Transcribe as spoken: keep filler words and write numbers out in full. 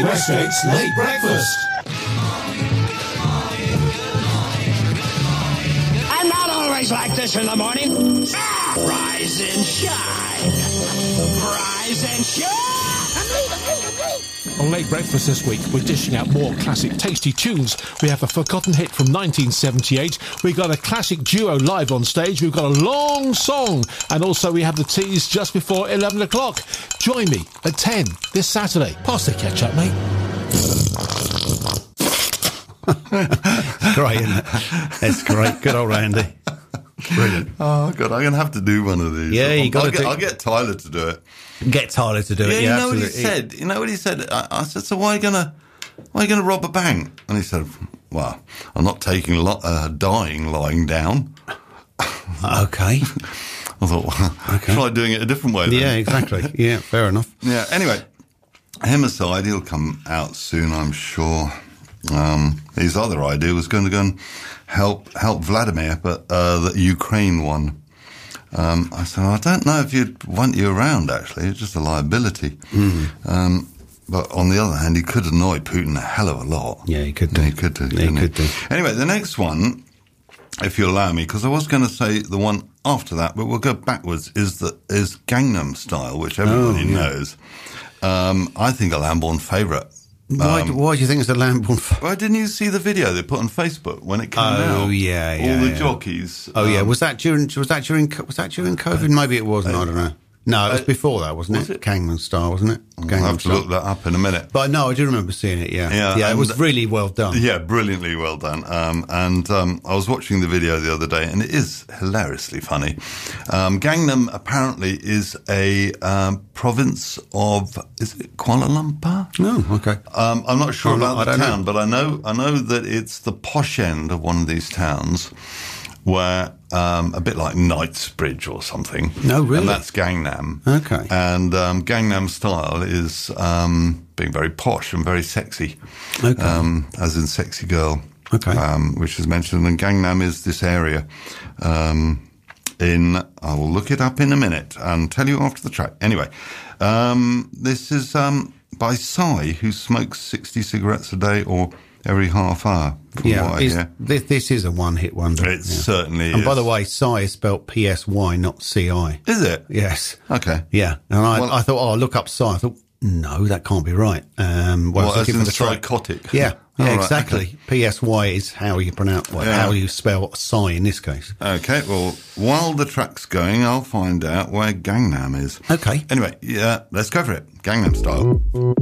Westgate's Late Breakfast. I'm not always like this in the morning. Rise and shine. Rise and shine. On Late Breakfast this week, we're dishing out more classic tasty tunes. We have a forgotten hit from nineteen seventy-eight. We've got a classic duo live on stage. We've got a long song. And also we have the tease just before eleven o'clock. Join me at ten this Saturday. Pass the ketchup, mate. Great, isn't it? It's great. Good old Andy. Brilliant. Oh, God, I'm going to have to do one of these. Yeah, you got to get, do... I'll get Tyler to do it. Get Tyler to do yeah, it, yeah, you know absolutely. what he said? You know what he said? I, I said, so why are you going to why are you going to rob a bank? And he said, well, I'm not taking lo- uh, dying lying down. Okay. I thought, well, okay. Try doing it a different way then. Yeah, exactly. Yeah, fair enough. Yeah, anyway, him aside, he'll come out soon, I'm sure. Um, his other idea was going to go and help help Vladimir, but uh, the Ukraine one. Um, I said, I don't know if you'd want you around, actually. It's just a liability. Mm. Um, but on the other hand, he could annoy Putin a hell of a lot. Yeah, he could do. Yeah, he could do. Yeah, he could do. Anyway, the next one, if you allow me, because I was going to say the one after that, but we'll go backwards, is the is Gangnam Style, which everybody oh, yeah. knows. Um, I think a Lamborn favourite. Why, Um, why do you think it's a Lamborn? F- Why didn't you see the video they put on Facebook when it came oh, out? Oh yeah, yeah. All the yeah. jockeys. Oh um, yeah. um, Was that during? Was that during? Was that during COVID? Maybe it wasn't. uh, I don't know. No, it was uh, before that, wasn't was it? it? Gangnam Style, wasn't it? I'll Gangnam have to Style. look that up in a minute. But no, I do remember seeing it. Yeah, Yeah, yeah. It was and- really well done. Yeah, brilliantly well done. Um, and um, I was watching the video the other day, and it is hilariously funny. Um, Gangnam apparently is a um, province of is it Kuala Lumpur? Oh, okay. Um, I'm not sure I'm about not- the I don't town, know. but I know I know that it's the posh end of one of these towns, where um, a bit like Knightsbridge or something. No, really? And that's Gangnam. Okay. And um, Gangnam Style is um, being very posh and very sexy. Okay. Um, as in sexy girl. Okay. Um, which is mentioned. And Gangnam is this area um, in, I will look it up in a minute and tell you after the track. Anyway, um, this is um, by Psy, who smokes sixty cigarettes a day or every half hour. From Yeah, what I it's- hear. this, this is a one-hit wonder. It yeah. certainly And is. by the way, Psy is spelled P S Y, not C I. Is it? Yes. Okay. Yeah. And I, Well- I thought, oh, I'll look up Psy. I thought, no, that can't be right. Um, well, I was Well, as looking in for the track. psychotic. Yeah. Oh, Yeah, right, exactly. okay. P S Y is how you pronounce, well, Yeah. how you spell Psy in this case. Okay, well, while the track's going, I'll find out where Gangnam is. Okay. Anyway, yeah, let's go for it. Gangnam Style.